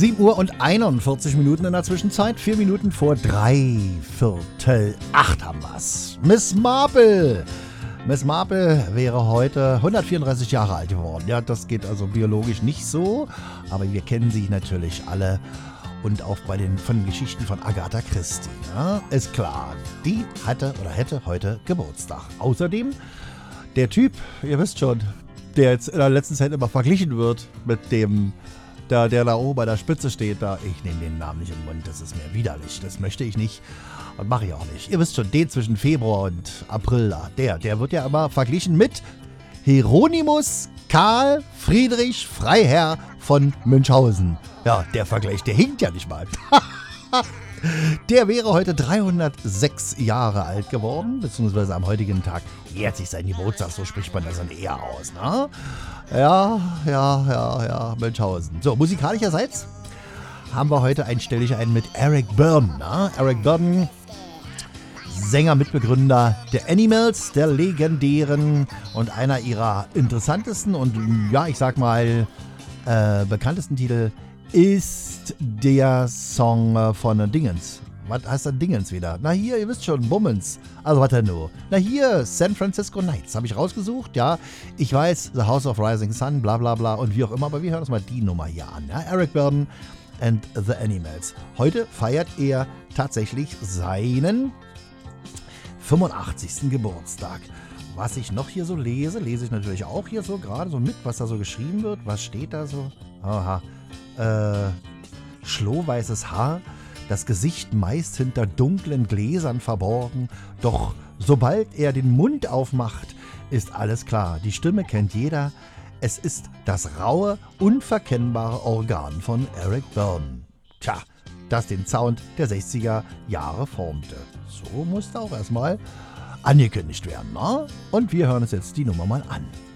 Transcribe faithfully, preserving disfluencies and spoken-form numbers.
sieben Uhr und einundvierzig Minuten in der Zwischenzeit. Vier Minuten vor drei Viertel acht haben wir's. Miss Marple. Miss Marple wäre heute hundertvierunddreißig Jahre alt geworden. Ja, das geht also biologisch nicht so, aber wir kennen sie natürlich alle. Und auch bei den von den Geschichten von Agatha Christie. Ja, ist klar, die hatte oder hätte heute Geburtstag. Außerdem der Typ, ihr wisst schon, der jetzt in der letzten Zeit immer verglichen wird mit dem, der, der da oben bei der Spitze steht. Da, ich nehme den Namen nicht im Mund, das ist mir widerlich. Das möchte ich nicht und mache ich auch nicht. Ihr wisst schon, den zwischen Februar und April da, der, der wird ja immer verglichen mit Hieronymus Karl Friedrich Freiherr von Münchhausen. Ja, der Vergleich, der hinkt ja nicht mal. Der wäre heute dreihundertsechs Jahre alt geworden, beziehungsweise am heutigen Tag jährt sich sein Geburtstag, so spricht man das dann eher aus, ne? Ja, ja, ja, ja, Münchhausen. So, musikalischerseits haben wir heute ein Stellig ein mit Eric Burdon, ne? Eric Burdon, Sänger, Mitbegründer der Animals, der legendären und einer ihrer interessantesten und, ja, ich sag mal, äh, bekanntesten Titel ist der Song von Dingens. Was heißt denn Dingens wieder? Na hier, ihr wisst schon, Bummens. Also was denn nur? Na hier, San Francisco Nights. Habe ich rausgesucht, ja. Ich weiß, The House of Rising Sun, bla bla bla und wie auch immer. Aber wir hören uns mal die Nummer hier an. Ja? Eric Burdon and the Animals. Heute feiert er tatsächlich seinen fünfundachtzigsten Geburtstag. Was ich noch hier so lese, lese ich natürlich auch hier so gerade so mit, was da so geschrieben wird. Was steht da so? Aha. Äh, schlohweißes Haar, das Gesicht meist hinter dunklen Gläsern verborgen, doch sobald er den Mund aufmacht, ist alles klar. Die Stimme kennt jeder. Es ist das raue, unverkennbare Organ von Eric Burdon. Tja, das den Sound der sechziger Jahre formte. So musste auch erstmal angekündigt werden, ne? Und wir hören uns jetzt die Nummer mal an.